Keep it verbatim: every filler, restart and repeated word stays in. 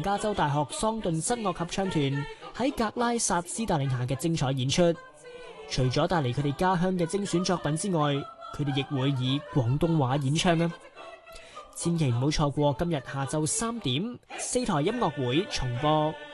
加州大學桑頓室樂合唱團喺格拉薩斯帶領下嘅精彩演出。除咗帶嚟佢哋家鄉嘅精選作品之外，佢哋亦會以廣東話演唱啊！千祈唔好錯過今日下晝三點四台音樂會重播。